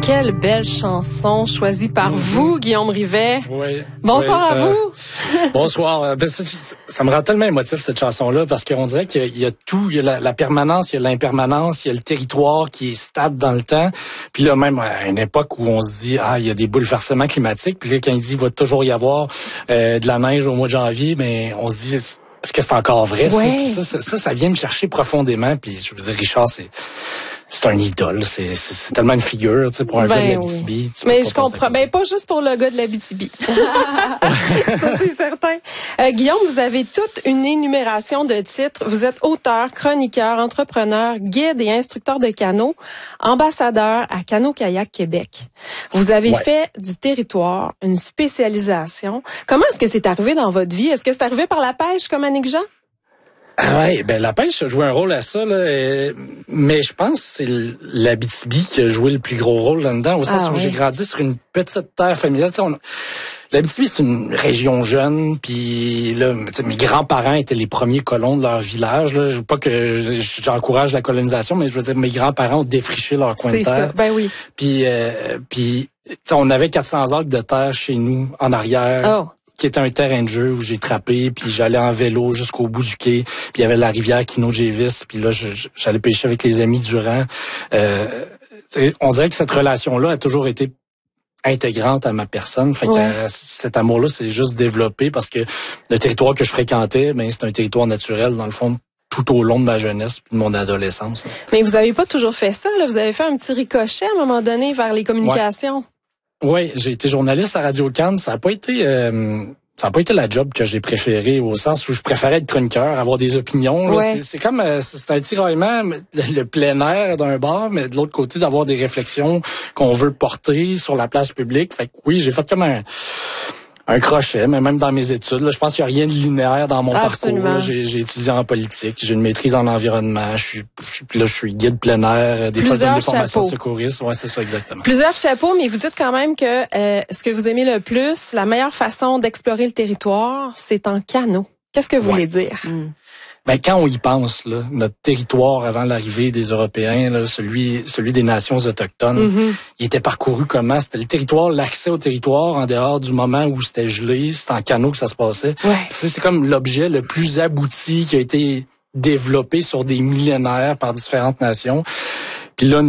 Quelle belle chanson choisie par vous, Guillaume Rivet. Oui. Bonsoir à vous. Bonsoir. Ça me rend tellement émotif, cette chanson-là, parce qu'on dirait qu'il y a tout. Il y a la permanence, il y a l'impermanence, il y a le territoire qui est stable dans le temps. Puis là, même à une époque où on se dit, il y a des bouleversements climatiques. Puis là, quand il dit, il va toujours y avoir de la neige au mois de janvier, mais on se dit, est-ce que c'est encore vrai? Ouais. Ça vient me chercher profondément. Puis je veux dire, Richard, c'est un idole, c'est tellement une figure, tu sais, pour un gars de l'Abitibi. Mais je comprends, pas juste pour le gars de l'Abitibi. Ça, c'est certain. Guillaume, vous avez toute une énumération de titres. Vous êtes auteur, chroniqueur, entrepreneur, guide et instructeur de canot, ambassadeur à Canot-Kayak Québec. Vous avez fait du territoire une spécialisation. Comment est-ce que c'est arrivé dans votre vie? Est-ce que c'est arrivé par la pêche comme Annick Jean? La pêche a joué un rôle à ça, là, mais je pense que c'est l'Abitibi qui a joué le plus gros rôle là-dedans, au sens où j'ai grandi sur une petite terre familiale. L'Abitibi, c'est une région jeune, puis là, mes grands-parents étaient les premiers colons de leur village. Là. Pas que j'encourage la colonisation, mais je veux dire, mes grands-parents ont défriché leur coin de terre. C'est ça, oui. Puis on avait 400 acres de terre chez nous, en arrière. Qui était un terrain de jeu où j'ai trappé, puis j'allais en vélo jusqu'au bout du quai, puis il y avait la rivière Kino-Jévis, puis là, j'allais pêcher avec les amis durant. On dirait que cette relation-là a toujours été intégrante à ma personne. Fait que cet amour-là s'est juste développé parce que le territoire que je fréquentais, c'est un territoire naturel, dans le fond, tout au long de ma jeunesse puis de mon adolescence. Là. Mais vous avez pas toujours fait ça, là. Vous avez fait un petit ricochet à un moment donné vers les communications. Oui, j'ai été journaliste à Radio-Can. Ça a pas été la job que j'ai préférée, au sens où je préférais être chroniqueur, avoir des opinions. Là. C'est comme c'est un tiraillement, le plein air d'un bar, mais de l'autre côté d'avoir des réflexions qu'on veut porter sur la place publique. Fait que oui, j'ai fait comme un crochet, mais même dans mes études, là, je pense qu'il n'y a rien de linéaire dans mon parcours. Là. J'ai étudié en politique, j'ai une maîtrise en environnement, je suis guide plein air, des fois je donne des formations de secouristes. Ouais, c'est ça exactement. Plusieurs chapeaux, mais vous dites quand même que ce que vous aimez le plus, la meilleure façon d'explorer le territoire, c'est en canot. Qu'est-ce que vous voulez dire? Quand on y pense, là, notre territoire avant l'arrivée des Européens, là, celui des nations autochtones, il était parcouru comment? C'était le territoire, l'accès au territoire en dehors du moment où c'était gelé, c'était en canot que ça se passait. C'est comme l'objet le plus abouti qui a été développé sur des millénaires par différentes nations. Puis là,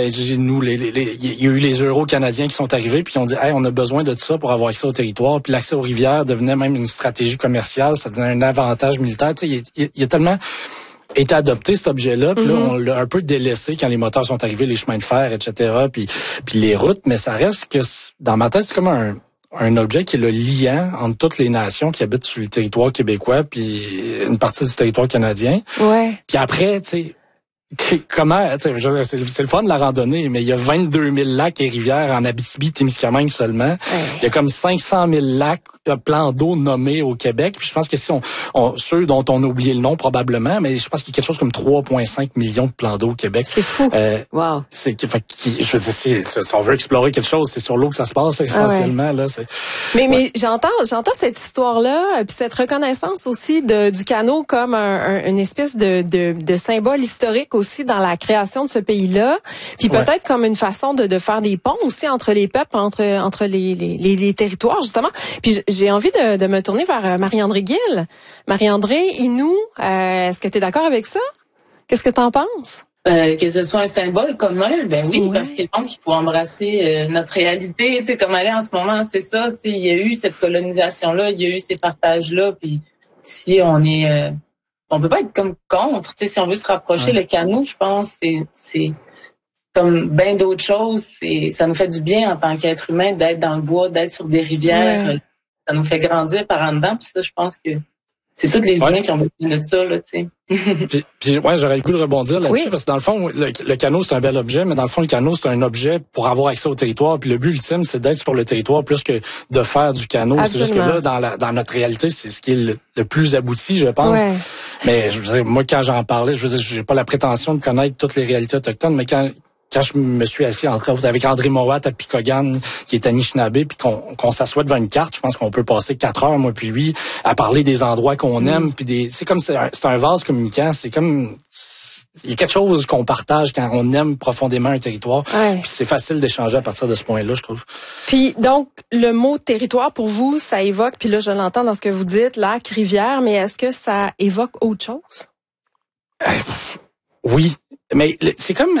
il y a eu les Euro-Canadiens qui sont arrivés puis qui ont dit, on a besoin de ça pour avoir accès au territoire. Puis l'accès aux rivières devenait même une stratégie commerciale, ça devenait un avantage militaire. Tu sais, il a tellement été adopté cet objet-là. Puis là, on l'a un peu délaissé quand les moteurs sont arrivés, les chemins de fer, etc. Puis les routes. Mais ça reste que dans ma tête, c'est comme un objet qui est le liant entre toutes les nations qui habitent sur le territoire québécois puis une partie du territoire canadien. Puis après, tu sais. Comment, c'est le fun de la randonnée, mais il y a 22 000 lacs et rivières en Abitibi-Témiscamingue seulement. Il y a comme 500 000 lacs, plans d'eau nommés au Québec. Puis je pense que si ceux dont on a oublié le nom probablement, mais je pense qu'il y a quelque chose comme 3,5 millions de plans d'eau au Québec. C'est fou. Wow. Je veux dire, si on veut explorer quelque chose, c'est sur l'eau que ça se passe essentiellement. Là, mais j'entends cette histoire-là, puis cette reconnaissance aussi du canot comme une espèce de symbole historique aussi dans la création de ce pays-là, puis peut-être comme une façon de faire des ponts aussi entre les peuples, entre les territoires justement. Puis j'ai envie de me tourner vers Marie-André Gill. Marie-André, Inou, est-ce que tu es d'accord avec ça? Qu'est-ce que tu en penses? Que ce soit un symbole commun, oui, parce que je pense qu'il faut embrasser notre réalité. Tu sais, comme elle est en ce moment, c'est ça. Tu sais, il y a eu cette colonisation-là, il y a eu ces partages-là, puis si on peut pas être comme contre, tu sais, si on veut se rapprocher, le canot, je pense, c'est comme bien d'autres choses, ça nous fait du bien en tant qu'être humain d'être dans le bois, d'être sur des rivières, ça nous fait grandir par en dedans, puis ça, je pense que c'est tous les humains qui ont besoin de ça, là, tu sais. puis j'aurais le goût de rebondir là-dessus, parce que dans le fond, le canot, c'est un bel objet, mais dans le fond, le canot, c'est un objet pour avoir accès au territoire, puis le but ultime, c'est d'être sur le territoire plus que de faire du canot. Absolument. C'est juste que là, dans notre réalité, c'est ce qui est le plus abouti, je pense. Mais je veux dire, moi, quand j'en parlais, je veux dire, j'ai pas la prétention de connaître toutes les réalités autochtones, mais quand quand je me suis assis entre autres avec André Mowat à Picogan, qui est Anishinaabe, puis qu'on s'assoit devant une carte, je pense qu'on peut passer 4 heures, moi puis lui, à parler des endroits qu'on aime, puis c'est comme c'est un vase communicant, c'est comme il y a quelque chose qu'on partage quand on aime profondément un territoire. Ouais. Puis c'est facile d'échanger à partir de ce point-là, je trouve. Puis donc le mot territoire pour vous, ça évoque, puis là je l'entends dans ce que vous dites, lac, rivière, mais est-ce que ça évoque autre chose? Oui, mais c'est comme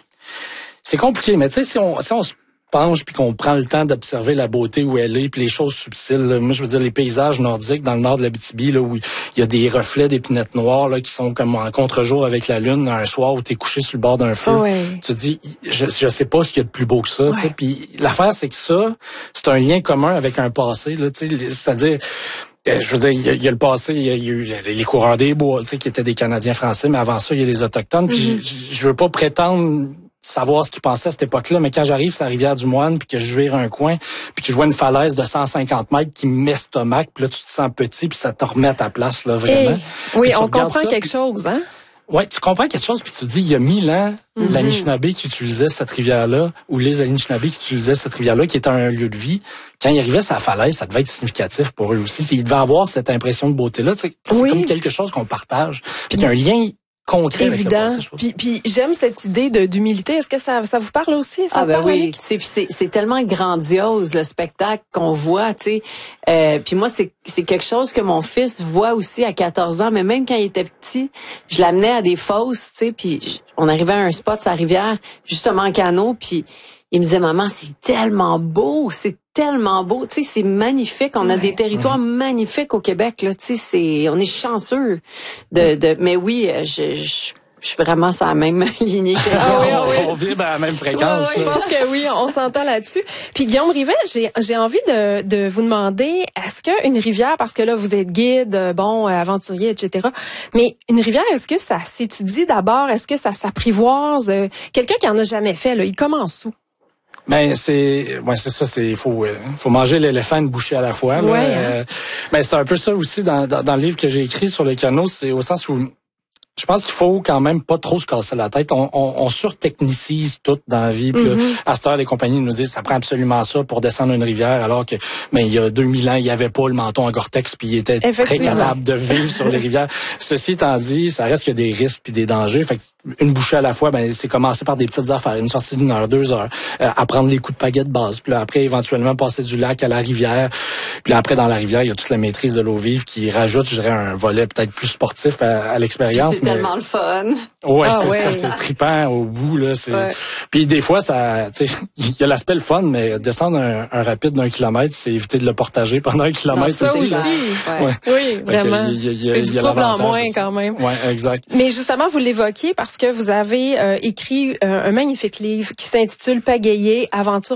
c'est compliqué, mais tu sais, si on se penche puis qu'on prend le temps d'observer la beauté où elle est puis les choses subtiles, là, moi je veux dire les paysages nordiques dans le nord de l'Abitibi là où il y a des reflets d'épinettes noires là qui sont comme en contre-jour avec la lune un soir où t'es couché sur le bord d'un feu. Ouais. Tu te dis je sais pas ce qu'il y a de plus beau que ça, tu sais. Puis l'affaire c'est que ça c'est un lien commun avec un passé là, tu sais, c'est-à-dire je veux dire, il y a le passé, il y a eu les coureurs des bois, tu sais, qui étaient des Canadiens français, mais avant ça, il y a les Autochtones. Puis je veux pas prétendre savoir ce qu'ils pensaient à cette époque-là, mais quand j'arrive sur la Rivière-du-Moine, puis que je vire un coin, puis que je vois une falaise de 150 mètres qui m'estomaque, puis là, tu te sens petit, puis ça te remet à ta place, là, vraiment. Oui, on comprend quelque chose, hein? Ouais, tu comprends quelque chose, puis tu te dis, il y a 1000 ans, l'Anishinaabe qui utilisait cette rivière-là, ou les Anishinaabe qui utilisaient cette rivière-là, qui était un lieu de vie, quand ils arrivaient sur la falaise, ça devait être significatif pour eux aussi. Ils devaient avoir cette impression de beauté-là. C'est comme quelque chose qu'on partage, puis il y a un lien concret évident. Avec le passé, puis j'aime cette idée d'humilité. Est-ce que ça vous parle aussi? Ça ben oui, c'est tellement grandiose le spectacle qu'on voit, tu sais. Puis moi c'est quelque chose que mon fils voit aussi à 14 ans, mais même quand il était petit, je l'amenais à des fosses, tu sais, puis on arrivait à un spot sur la rivière, justement en canot, puis il me disait maman, c'est tellement beau, tu sais, c'est magnifique. On a des territoires magnifiques au Québec, là, tu sais, on est chanceux mais oui, je suis vraiment sur la même lignée que on vibre à la même fréquence. Je pense que oui, on s'entend là-dessus. Puis Guillaume Rivet, j'ai envie de vous demander, est-ce qu'une rivière, parce que là vous êtes guide, aventurier, etc. Mais une rivière, est-ce que ça s'étudie d'abord? Est-ce que ça s'apprivoise? Quelqu'un qui en a jamais fait, là, il commence où? Ben c'est ça, il faut manger l'éléphant une bouchée à la fois là. Ouais, Ben c'est un peu ça aussi dans le livre que j'ai écrit sur le canot, c'est au sens où je pense qu'il faut quand même pas trop se casser la tête. On surtechnicise tout dans la vie. Puis là, à cette heure, les compagnies nous disent ça prend absolument ça pour descendre une rivière, alors que il y a 2000 ans, il n'y avait pas le menton en Gore-Tex, puis il était très capable de vivre sur les rivières. Ceci étant dit, ça reste qu'il y a des risques puis des dangers. Fait que une bouchée à la fois, c'est commencer par des petites affaires, une sortie d'1 heure, 2 heures, apprendre les coups de pagaie de base. Puis là, après, éventuellement, passer du lac à la rivière. Puis là, après, dans la rivière, il y a toute la maîtrise de l'eau vive qui rajoute, je dirais, un volet peut-être plus sportif à l'expérience. C'est tellement le fun. Ouais, ça, c'est trippant au bout, là. Puis des fois, ça, tu sais, il y a l'aspect le fun, mais descendre un rapide d'1 kilomètre, c'est éviter de le partager pendant 1 kilomètre ça aussi. Ouais. Oui, vraiment. C'est du trouble en moins quand même. Ouais, exact. Mais justement, vous l'évoquiez parce que vous avez écrit un magnifique livre qui s'intitule Pagayer, Aventure